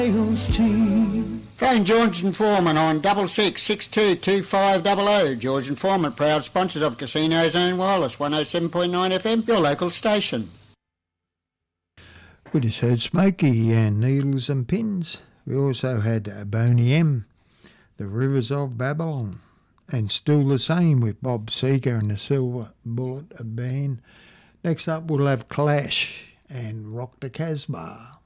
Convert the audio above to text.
Phone George and Foreman on 66622500. George and Foreman, proud sponsors of Casino Zone Wireless, 107.9 FM, your local station. We just heard Smokey and Needles and Pins. We also had Boney M, The Rivers of Babylon, and Still the Same with Bob Seger and the Silver Bullet Band. Next up we'll have Clash and Rock the Casbah.